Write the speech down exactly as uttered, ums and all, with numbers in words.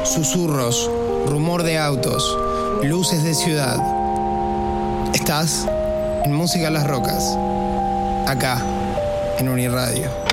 susurros, rumor de autos, luces de ciudad. Estás en Música a las Rocas, acá, en Uniradio.